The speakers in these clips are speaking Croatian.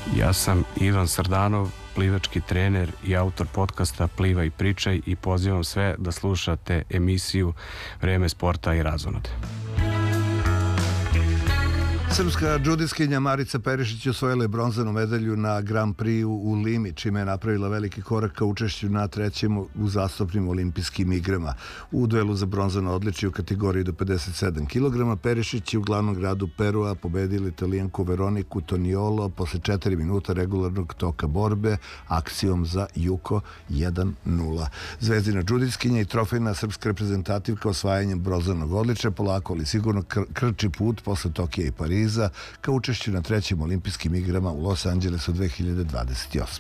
Ja sam Ivan Sardanov, plivački trener i autor podcasta Plivaj i pričaj i pozivam sve da slušate emisiju Vreme sporta i razonode. Srpska džudiskinja Marica Perišić osvojila je bronzanu medalju na Grand Prix u Limi, čime je napravila veliki korak ka učešću na trećem u zastupnim olimpijskim igrama. U duelu za bronzano odličje u kategoriji do 57 kg Perišić je u glavnom gradu Perua pobedila Italijanku Veroniku Toniolo posle 4 minuta regularnog toka borbe akcijom za Juko 1-0. Zvezdina džudiskinja i trofejna srpska reprezentativka osvajanjem bronzanog odličja polako ali sigurno krči put posle Tokija i Pariza ka učešću na trećim olimpijskim igrama u Los Angelesu 2028.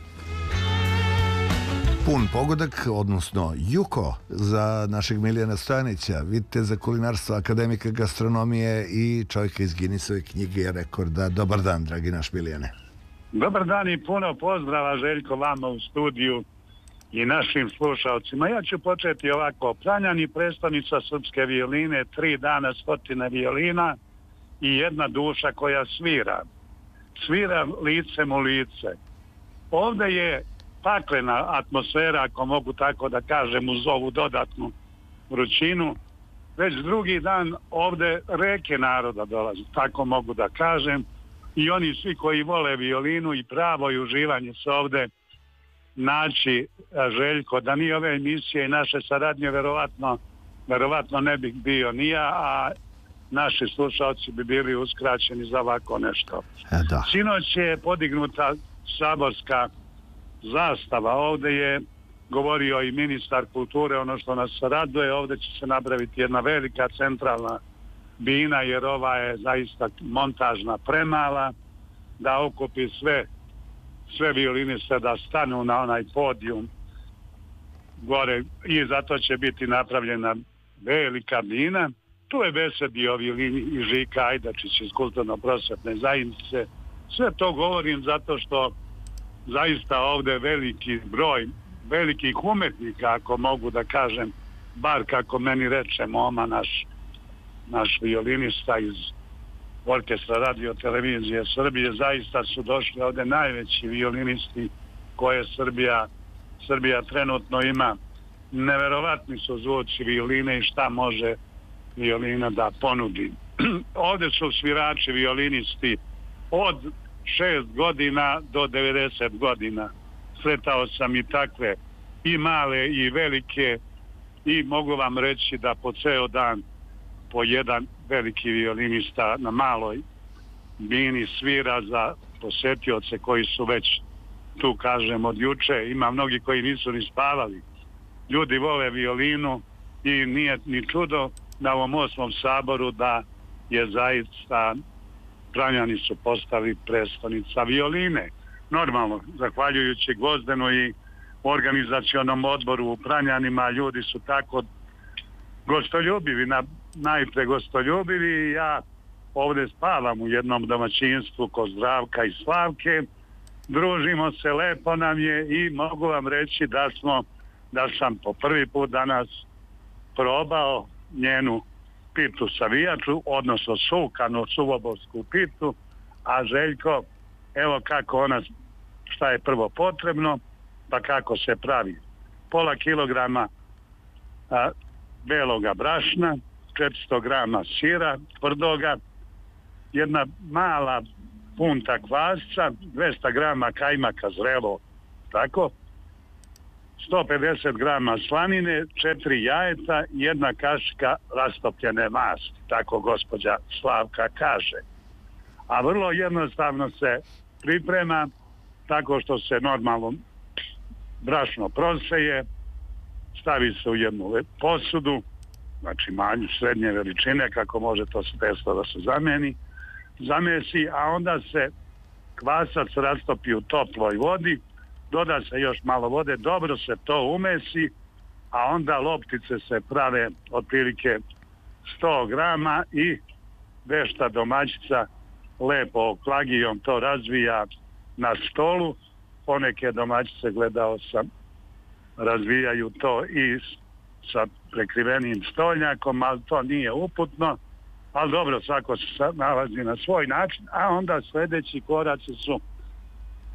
Pun pogodak, odnosno Juko za našeg Milijana Stojanića, viteza kulinarstva, akademika gastronomije i čovjeka iz Guinnessove knjige rekorda. Dobar dan, dragi naš Milijane. Dobar dan i puno pozdrava, Željko, vama u studiju i našim slušalcima. Ja ću početi ovako. Pranjani, predstavnica srpske violine, 3 dana 100 violina i jedna duša koja svira. Svira licem u lice. Ovdje je paklena atmosfera, ako mogu tako da kažem, uz ovu dodatnu vrućinu. Već drugi dan ovdje reke naroda dolaze, tako mogu da kažem. I oni svi koji vole violinu i pravo i uživanje se ovdje naći, Željko, da nije ove emisije i naše saradnje, verovatno ne bih bio ni ja, a naši slušalci bi bili uskraćeni za ovako nešto. Sinoć je podignuta saborska zastava. Ovdje je govorio i ministar kulture, ono što nas raduje, ovdje će se napraviti jedna velika centralna bina, jer ova je zaista montažna premala da okupi sve violiniste da stanu na onaj podijum gore i zato će biti napravljena velika bina. Tu je besedio violini i Žika Ajdačić iz kulturno-prosvetne zajednice. Sve to govorim zato što zaista ovdje veliki broj velikih umetnika, ako mogu da kažem, bar kako meni reče Moma, naš violinista iz Orkestra Radio Televizije Srbije, zaista su došli ovdje najveći violinisti koje Srbija trenutno ima. Neverovatni su zvuci violine i šta može violina da ponudi. Ovdje su svirači violinisti od 6 godina do 90 godina. Sretao sam i takve, i male i velike, i mogu vam reći da po ceo dan po jedan veliki violinista na maloj bini svira za posetioce koji su već tu, kažem, od juče. Ima mnogi koji nisu ni spavali. Ljudi vole violinu i nije ni čudo na ovom 8. saboru da je zaista Pranjani su postali predstavnica violine. Normalno, zahvaljujući Gvozdenu i organizacionom odboru u Pranjanima, ljudi su tako gostoljubivi, najpre gostoljubivi. Ja ovdje spavam u jednom domaćinstvu kod Zdravka i Slavke, družimo se, lepo nam je i mogu vam reći da sam po prvi put danas probao njenu pitu savijaču, odnosno sukanu suvoborsku pitu, a Željko, evo kako ona, šta je prvo potrebno, pa kako se pravi. Pola kilograma beloga brašna, 400 grama sira tvrdoga, jedna mala punta kvasca, 200 grama kajmaka zrelo, tako, 150 grama slanine, 4 jajeta, jedna kašika rastopljene masti, tako gospođa Slavka kaže. A vrlo jednostavno se priprema tako što se normalno brašno proseje, stavi se u jednu posudu, znači manju, srednje veličine, kako može to testo da se zamesi, a onda se kvasac rastopi u toploj vodi, doda se još malo vode, dobro se to umesi, a onda loptice se prave otprilike 100 grama i vešta domaćica lepo oklagijom to razvija na stolu. Poneke domaćice, gledao sam, razvijaju to i sa prekrivenim stolnjakom, ali to nije uputno, ali dobro, svako se nalazi na svoj način, a onda sljedeći koraci su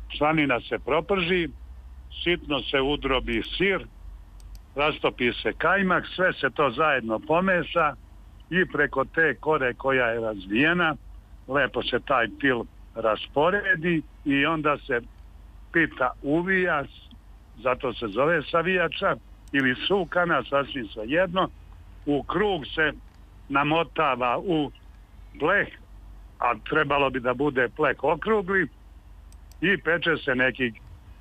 slanina se proprži, sitno se udrobi sir, rastopi se kajmak, sve se to zajedno pomeša i preko te kore koja je razvijena lepo se taj pil rasporedi i onda se pita uvija, zato se zove savijača ili sukana, sasvim svejedno. U krug se namotava u pleh, a trebalo bi da bude pleh okrugli, i peče se nekih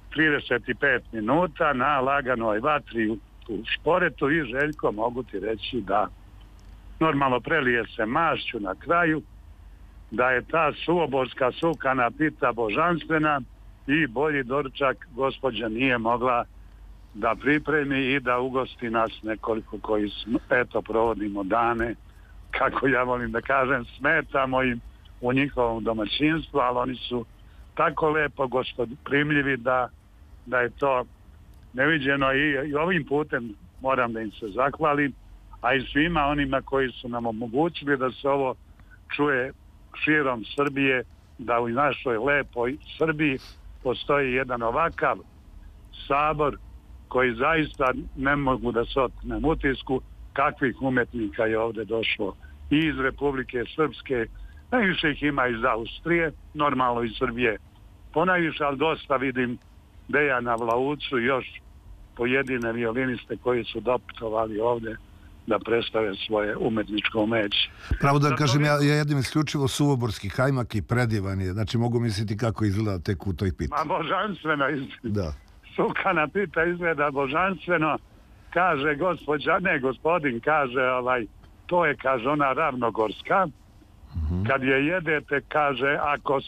35 minuta na laganoj vatri u šporetu i Željko, mogu ti reći da normalno prelije se mašću na kraju, da je ta suoborska sukana pita božanstvena i bolji doručak gospođa nije mogla da pripremi i da ugosti nas nekoliko koji eto provodimo dane, kako ja volim da kažem, smetamo im u njihovom domaćinstvu, ali oni su tako lepo gostoprimljivi da je to neviđeno i ovim putem moram da im se zahvalim, a i svima onima koji su nam omogućili da se ovo čuje širom Srbije, da u našoj lepoj Srbiji postoji jedan ovakav sabor koji zaista ne mogu da se otnem utisku kakvih umetnika je ovdje došlo i iz Republike Srpske, najviše ih ima iz Austrije, normalno iz Srbije ponajviše, ali dosta vidim Dejana Vlaucu i još pojedine violiniste koji su doputovali ovdje da predstave svoje umetničko umeće. Pravo da kažem, ja jednim isključivo suvoborski kajmak i predivan je, znači mogu misliti kako izgleda tek u toj piti. Ma božanstveno izgleda. Da. Sukana pita izgleda božanstveno, kaže gospođa, ne gospodin, kaže to je, kaže, ona ravnogorska. Kad je jedete, kaže, ako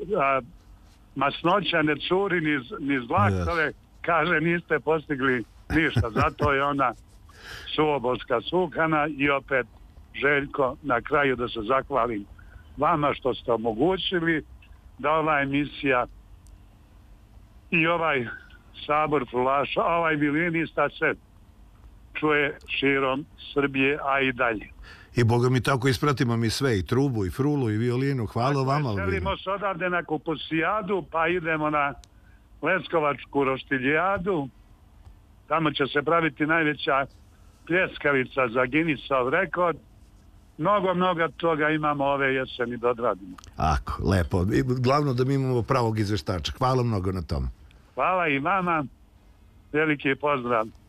masnoća ne curi niz laktove, kaže, niste postigli ništa. Zato je ona suoborska sukana. I opet, Željko, na kraju da se zahvalim vama što ste omogućili da ova emisija i ovaj sabor frulaša, ovaj violinista se čuje širom Srbije, a i dalje. I Boga mi tako ispratimo mi sve, i trubu, i frulu, i violinu. Hvala vama. Selimo se odavde na Kupusijadu, pa idemo na Leskovačku roštiljadu. Tamo će se praviti najveća pljeskavica za Guinnessov rekord. Mnogo toga imamo ove jeseni da odradimo. Ako, lepo. Glavno da mi imamo pravog izveštača. Hvala mnogo na tom. Hvala i vama. Veliki pozdrav.